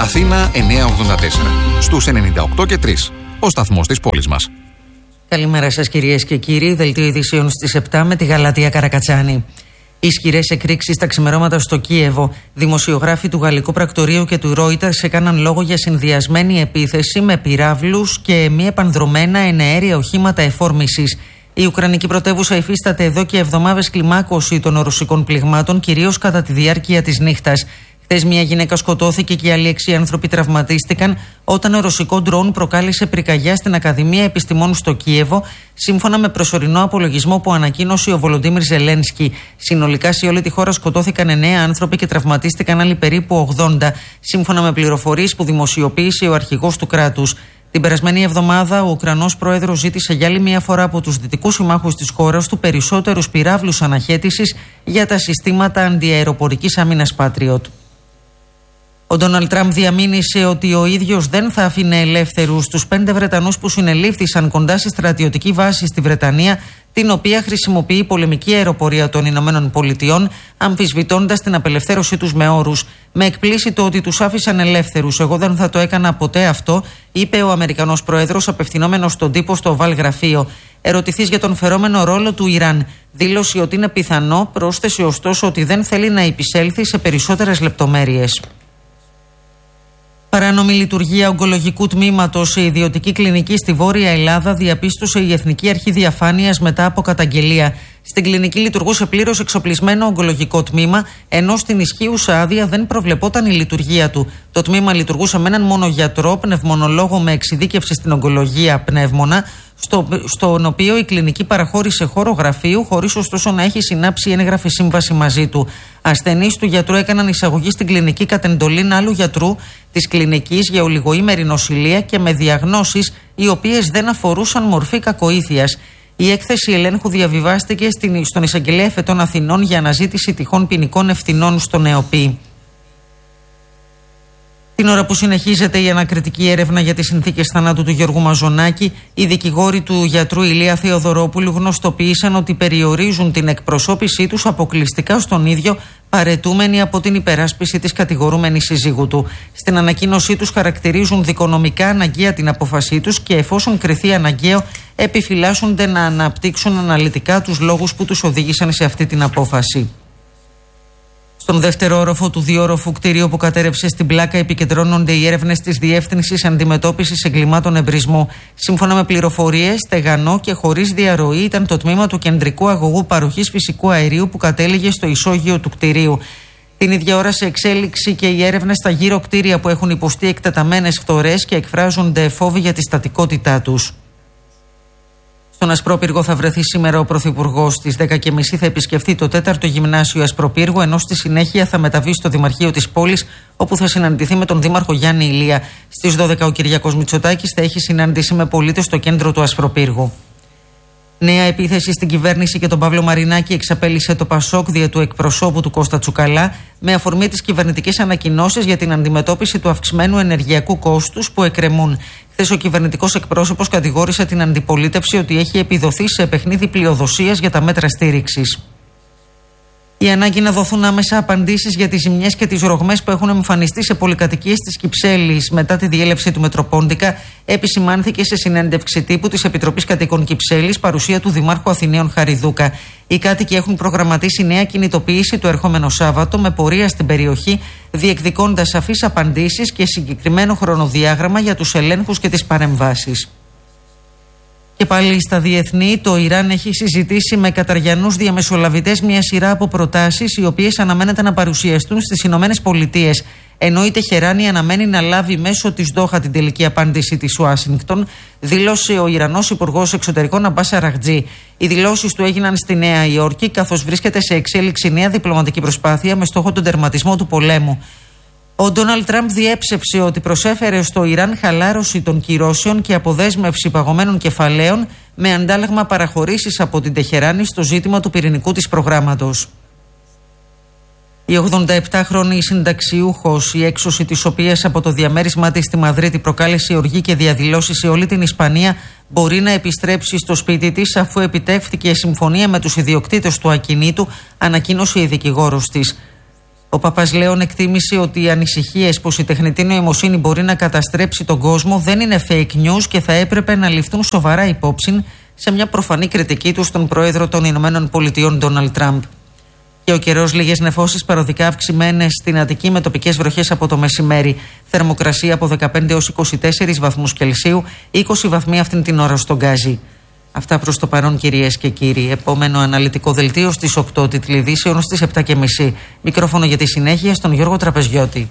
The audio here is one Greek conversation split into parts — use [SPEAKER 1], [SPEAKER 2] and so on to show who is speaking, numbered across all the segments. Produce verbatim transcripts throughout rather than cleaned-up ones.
[SPEAKER 1] Αθήνα εννιακόσια ογδόντα τέσσερα. Στους ενενήντα οκτώ και τρία. Ο σταθμός της πόλης μας.
[SPEAKER 2] Καλημέρα σας κυρίες και κύριοι. Δελτίο ειδήσεων στις επτά με τη Γαλατεία Καρακατσάνη. Ισχυρές εκρήξεις τα ξημερώματα στο Κίεβο. Δημοσιογράφοι του Γαλλικού Πρακτορείου και του Reuters έκαναν λόγο για συνδυασμένη επίθεση με πυράβλους και μη επανδρομένα εναέρια οχήματα εφόρμησης. Η Ουκρανική πρωτεύουσα υφίσταται εδώ και εβδομάδες κλιμάκωση των ρωσικών πληγμάτων, κυρίως κατά τη διάρκεια της νύχτας. Χθες μια γυναίκα σκοτώθηκε και άλλοι έξι άνθρωποι τραυματίστηκαν όταν ρωσικό ντρόουν προκάλεσε πυρκαγιά στην Ακαδημία Επιστημών στο Κίεβο, σύμφωνα με προσωρινό απολογισμό που ανακοίνωσε ο Βολοντίμιρ Ζελένσκι. Συνολικά σε όλη τη χώρα σκοτώθηκαν εννέα άνθρωποι και τραυματίστηκαν άλλοι περίπου ογδόντα, σύμφωνα με πληροφορίες που δημοσιοποίησε ο αρχηγός του κράτους. Την περασμένη εβδομάδα, ο Ουκρανός πρόεδρος ζήτησε για άλλη μια φορά από τους δυτικούς συμμάχους της χώρας του περισσότερους πυράβλους αναχέτησης για τα συστήματα αντιαεροπορικής άμυνας Patriot. Ο Ντόναλντ Τραμπ διαμήνυσε ότι ο ίδιος δεν θα αφήνε ελεύθερους τους πέντε Βρετανούς που συνελήφθησαν κοντά στη στρατιωτική βάση στη Βρετανία, την οποία χρησιμοποιεί η πολεμική αεροπορία των Ηνωμένων Πολιτειών, αμφισβητώντας την απελευθέρωσή τους με όρους. Με εκπλήσει το ότι τους άφησαν ελεύθερους. Εγώ δεν θα το έκανα ποτέ αυτό, είπε ο Αμερικανός Πρόεδρος, απευθυνόμενος στον τύπο στο Οβάλ Γραφείο. Ερωτηθείς για τον φερόμενο ρόλο του Ιράν, δήλωσε ότι είναι πιθανό, πρόσθεσε ωστόσο ότι δεν θέλει να επισέλθει σε περισσότερες λεπτομέρειες. Παράνομη λειτουργία ογκολογικού τμήματος σε ιδιωτική κλινική στη Βόρεια Ελλάδα διαπίστωσε η Εθνική Αρχή Διαφάνειας μετά από καταγγελία. Στην κλινική λειτουργούσε πλήρως εξοπλισμένο ογκολογικό τμήμα, ενώ στην ισχύουσα άδεια δεν προβλεπόταν η λειτουργία του. Το τμήμα λειτουργούσε με έναν μόνο γιατρό, πνευμονολόγο με εξειδίκευση στην ογκολογία πνεύμονα, στο, στον οποίο η κλινική παραχώρησε χώρο γραφείου, χωρίς ωστόσο να έχει συνάψει έγγραφη σύμβαση μαζί του. Ασθενείς του γιατρού έκαναν εισαγωγή στην κλινική κατ' εντολήν άλλου γιατρού της κλινικής για ολιγοήμερη νοσηλεία και με διαγνώσεις οι οποίες δεν αφορούσαν μορφή κακοήθειας. Η έκθεση ελέγχου διαβιβάστηκε στην, στον Εισαγγελέα Εφετών Αθηνών για αναζήτηση τυχόν ποινικών ευθυνών στον ΕΟΠΗ. Την ώρα που συνεχίζεται η ανακριτική έρευνα για τις συνθήκες θανάτου του Γιώργου Μαζονάκη, οι δικηγόροι του γιατρού Ηλία Θεοδωρόπουλου γνωστοποίησαν ότι περιορίζουν την εκπροσώπησή τους αποκλειστικά στον ίδιο, παρετούμενοι από την υπεράσπιση της κατηγορούμενης σύζυγου του. Στην ανακοίνωσή τους χαρακτηρίζουν δικονομικά αναγκαία την απόφασή τους και εφόσον κριθεί αναγκαίο, επιφυλάσσονται να αναπτύξουν αναλυτικά τους λόγους που τους οδήγησαν σε αυτή την απόφαση. Στον δεύτερο όροφο του διόροφου κτηρίου που κατέρευσε στην Πλάκα επικεντρώνονται οι έρευνες της Διεύθυνσης Αντιμετώπισης Εγκλημάτων Εμπρισμού. Σύμφωνα με πληροφορίες, στεγανό και χωρίς διαρροή ήταν το τμήμα του κεντρικού αγωγού παροχής φυσικού αερίου που κατέληγε στο ισόγειο του κτηρίου. Την ίδια ώρα σε εξέλιξη και οι έρευνες στα γύρω κτίρια που έχουν υποστεί εκτεταμένες φθορές και εκφράζονται φόβοι για τη στατικότητά τους. Στον Ασπρόπυργο θα βρεθεί σήμερα ο Πρωθυπουργός. Στις δέκα και μισή θα επισκεφθεί το τέταρτο γυμνάσιο Ασπροπύργου, ενώ στη συνέχεια θα μεταβεί στο Δημαρχείο της πόλης, όπου θα συναντηθεί με τον Δήμαρχο Γιάννη Ηλία. Στις δώδεκα ο Κυριάκος Μητσοτάκης θα έχει συνάντηση με πολίτες στο κέντρο του Ασπροπύργου. Νέα επίθεση στην κυβέρνηση και τον Παύλο Μαρινάκη εξαπέλυσε το Πασόκ δια του εκπροσώπου του Κώστα Τσουκαλά, με αφορμή τις κυβερνητικές ανακοινώσεις για την αντιμετώπιση του αυξημένου ενεργειακού κόστους που εκκρεμούν. Χθες ο κυβερνητικός εκπρόσωπος κατηγόρησε την αντιπολίτευση ότι έχει επιδοθεί σε παιχνίδι πλειοδοσίας για τα μέτρα στήριξης. Η ανάγκη να δοθούν άμεσα απαντήσεις για τις ζημιές και τις ρογμές που έχουν εμφανιστεί σε πολυκατοικίες της Κυψέλης μετά τη διέλευση του Μετροπόντικα επισημάνθηκε σε συνέντευξη τύπου της Επιτροπής Κατοίκων Κυψέλης, παρουσία του Δημάρχου Αθηναίων Χαριδούκα. Οι κάτοικοι έχουν προγραμματίσει νέα κινητοποίηση το ερχόμενο Σάββατο με πορεία στην περιοχή, διεκδικώντας σαφείς απαντήσεις και συγκεκριμένο χρονοδιάγραμμα για τους ελέγχους και τις παρεμβάσεις. Και πάλι στα διεθνή, το Ιράν έχει συζητήσει με καταριανούς διαμεσολαβητές μια σειρά από προτάσεις, οι οποίες αναμένεται να παρουσιαστούν στις Ηνωμένες Πολιτείες. Ενώ η Τεχεράνη αναμένει να λάβει μέσω της Δόχα την τελική απάντηση της Ουάσιγκτον, δήλωσε ο Ιρανός Υπουργός Εξωτερικών Αμπάς Αραχτζή. Οι δηλώσεις του έγιναν στη Νέα Υόρκη, καθώς βρίσκεται σε εξέλιξη νέα διπλωματική προσπάθεια με στόχο τον τερματισμό του πολέμου. Ο Ντόναλντ Τραμπ διέψευσε ότι προσέφερε στο Ιράν χαλάρωση των κυρώσεων και αποδέσμευση παγωμένων κεφαλαίων με αντάλλαγμα παραχωρήσεις από την Τεχεράνη στο ζήτημα του πυρηνικού της προγράμματος. Η ογδονταεπτάχρονη συνταξιούχος, η έξωση της οποίας από το διαμέρισμά της στη Μαδρίτη προκάλεσε οργή και διαδηλώσεις σε όλη την Ισπανία, μπορεί να επιστρέψει στο σπίτι της αφού επιτεύχθηκε συμφωνία με τους ιδιοκτήτες του ακινήτου, ανακοίνωσε η δικηγόρος της. Ο Παπάς Λέων εκτίμησε ότι οι ανησυχίες πως η τεχνητή νοημοσύνη μπορεί να καταστρέψει τον κόσμο δεν είναι fake news και θα έπρεπε να ληφθούν σοβαρά υπόψη, σε μια προφανή κριτική του στον πρόεδρο των Ηνωμένων Πολιτειών Ντόναλντ Τραμπ. Και ο καιρός, λίγες νεφώσεις παροδικά αυξημένες στην Αττική με τοπικές βροχές από το μεσημέρι. Θερμοκρασία από δεκαπέντε έως είκοσι τέσσερις βαθμούς Κελσίου, είκοσι βαθμοί αυτήν την ώρα στον Γκάζι. Αυτά προς το παρόν, κυρίες και κύριοι. Επόμενο αναλυτικό δελτίο στις οκτώ, τίτλοι ειδήσεων στις επτά και μισή. Μικρόφωνο για τη συνέχεια στον Γιώργο Τραπεζιώτη.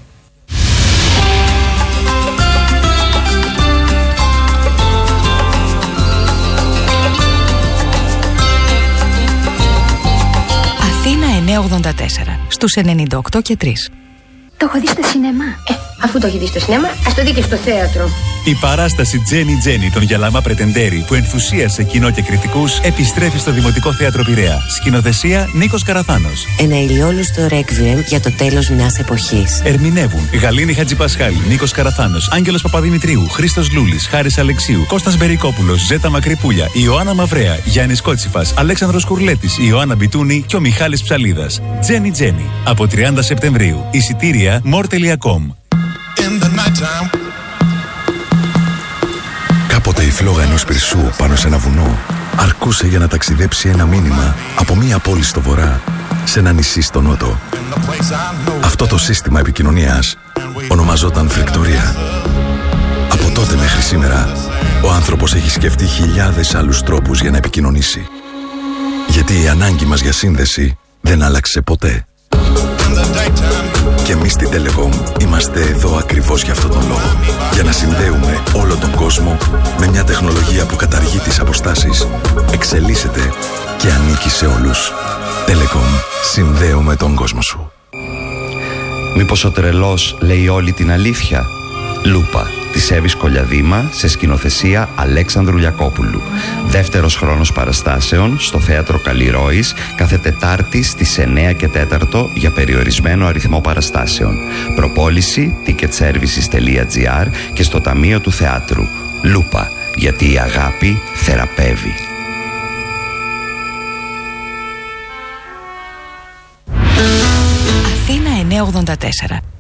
[SPEAKER 3] Αθήνα εννιακόσια ογδόντα τέσσερα, στους ενενήντα οκτώ και τρία.
[SPEAKER 4] Το έχω δει στο σινεμά. Ε, αφού το έχει δει στο σινεμά, ας το δει και στο θέατρο.
[SPEAKER 5] Η παράσταση Τζένι Τζένι των Γιαλαμά Πρετεντέρη, που ενθουσίασε κοινό και κριτικούς, επιστρέφει στο Δημοτικό Θέατρο Πειραιά. Σκηνοθεσία Νίκος Καραθάνος.
[SPEAKER 6] Ένα ηλιόλουστο ρέκβιεμ για το τέλος μιας εποχής.
[SPEAKER 5] Ερμηνεύουν Γαλήνη Χατζηπασχάλη, Νίκος Καραθάνος, Άγγελος Παπαδημητρίου, Χρήστος Λούλης, Χάρης Αλεξίου, Κώστας Μπερικόπουλος, Ζέτα Μακρυπούλια, Ιωάννα Μαυρέα, Γιάννης Κότσιφας, Αλέξανδρος Κουρλέτης, Ιωάννα Μπιτούνη και ο Μιχάλης Ψαλίδας. Τζένι Τζένι. Από τριάντα Σεπτεμβρίου. Εισιτήρια μορ τελεία κομ.
[SPEAKER 7] Κάποτε η φλόγα ενός πυρσού πάνω σε ένα βουνό αρκούσε για να ταξιδέψει ένα μήνυμα από μία πόλη στο βορρά σε ένα νησί στο νότο. Αυτό το σύστημα επικοινωνίας ονομαζόταν φρεκτορία. Από τότε μέχρι σήμερα ο άνθρωπος έχει σκεφτεί χιλιάδες άλλους τρόπους για να επικοινωνήσει. Γιατί η ανάγκη μας για σύνδεση δεν άλλαξε ποτέ. Και εμείς στην Telecom είμαστε εδώ ακριβώς για αυτόν τον λόγο. Για να συνδέουμε όλο τον κόσμο με μια τεχνολογία που καταργεί τις αποστάσεις, εξελίσσεται και ανήκει σε όλους. Telecom. Συνδέουμε τον κόσμο σου.
[SPEAKER 8] Μήπως ο τρελός λέει όλη την αλήθεια? Λούπα, της Εύης Κολιαδήμα, σε σκηνοθεσία Αλέξανδρου Λιακόπουλου. Δεύτερος χρόνος παραστάσεων στο Θέατρο Καλλιρόης, κάθε Τετάρτη στις εννιά και τέσσερα για περιορισμένο αριθμό παραστάσεων. Προπόληση ticketservices τελεία gr και στο Ταμείο του Θεάτρου. Λούπα, γιατί η αγάπη θεραπεύει.
[SPEAKER 3] Αθήνα εννιακόσια ογδόντα τέσσερα.